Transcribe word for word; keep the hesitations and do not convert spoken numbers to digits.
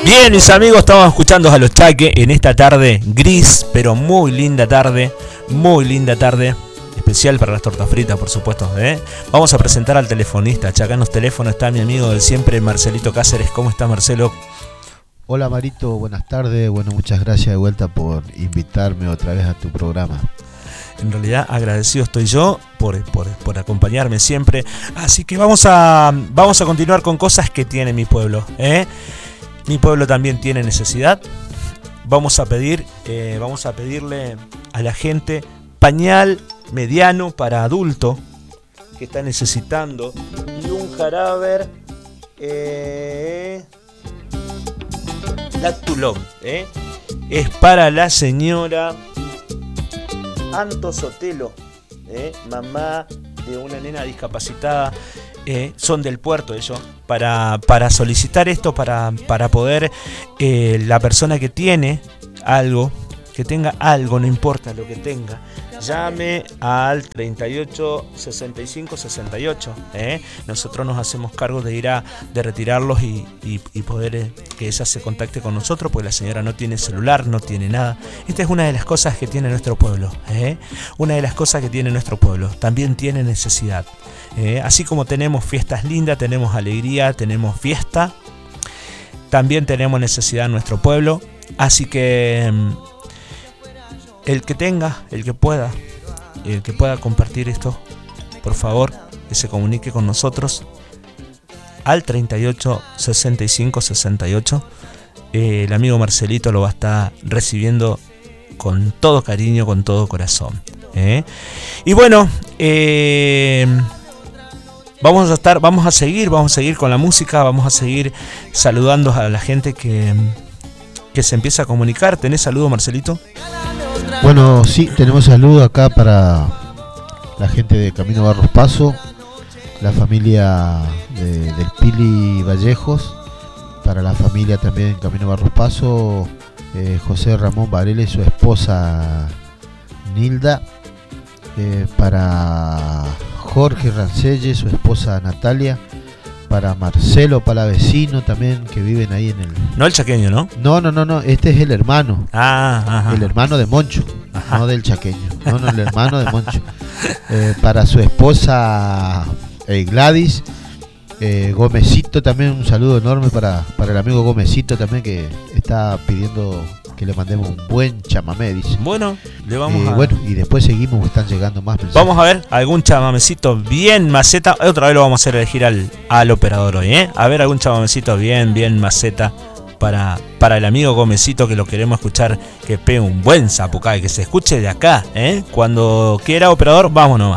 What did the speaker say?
Bien, mis amigos, estamos escuchando a los Chaque en esta tarde gris, pero muy linda tarde, muy linda tarde, especial para las tortas fritas, por supuesto, ¿eh? Vamos a presentar al telefonista. Acá en los teléfonos está mi amigo de siempre, Marcelito Cáceres. ¿Cómo está, Marcelo? Hola, Marito, buenas tardes. Bueno, muchas gracias de vuelta por invitarme otra vez a tu programa. En realidad agradecido estoy yo por, por, por acompañarme siempre. Así que vamos a, vamos a continuar con cosas que tiene mi pueblo, ¿eh? Mi pueblo también tiene necesidad. Vamos a pedir, eh, vamos a pedirle a la gente pañal mediano para adulto que está necesitando y un jarabe eh, Lactulom, ¿eh? Es para la señora Anto Sotelo, ¿eh? Mamá de una nena discapacitada. Eh, son del puerto ellos, para, para solicitar esto, para, para poder eh, la persona que tiene algo, que tenga algo, no importa lo que tenga, llame al treinta y ocho sesenta y cinco sesenta y ocho. ¿eh? Nosotros nos hacemos cargo de ir a de retirarlos y, y, y poder eh, que ella se contacte con nosotros, porque la señora no tiene celular, no tiene nada. Esta es una de las cosas que tiene nuestro pueblo, ¿eh? Una de las cosas que tiene nuestro pueblo. También tiene necesidad. ¿eh? Así como tenemos fiestas lindas, tenemos alegría, tenemos fiesta, también tenemos necesidad en nuestro pueblo. Así que el que tenga, el que pueda, el que pueda compartir esto, por favor, que se comunique con nosotros al treinta y ocho sesenta y cinco sesenta y ocho. Eh, el amigo Marcelito lo va a estar recibiendo con todo cariño, con todo corazón. ¿eh? Y bueno, eh, vamos a estar, vamos a seguir, vamos a seguir con la música, vamos a seguir saludando a la gente que, que se empieza a comunicar. ¿Tenés saludo, Marcelito? Bueno, sí, tenemos saludos acá para la gente de Camino Barros Paso, la familia de, del Pili Vallejos, para la familia también en Camino Barros Paso, eh, José Ramón Varela y su esposa Nilda, eh, para Jorge Rancelle, su esposa Natalia, para Marcelo Palavecino también, que viven ahí en el... No el chaqueño, ¿no? No, no, no, no, este es el hermano. Ah, ajá. El hermano de Moncho, ajá. No del chaqueño. No, no, el hermano de Moncho. Eh, para su esposa eh, Gladys, eh, Gómezito también, un saludo enorme para, para el amigo Gómezito también, que está pidiendo que le mandemos un buen chamamé, dice. Bueno, le vamos eh, a... Bueno, y después seguimos, están llegando más mensajes. Vamos a ver algún chamamecito bien maceta. Otra vez lo vamos a hacer elegir al, al operador hoy, ¿eh? A ver algún chamamecito bien, bien maceta para, para el amigo Gómezito, que lo queremos escuchar, que pegue un buen zapucay, que se escuche de acá, ¿eh? Cuando quiera, operador, vámonos.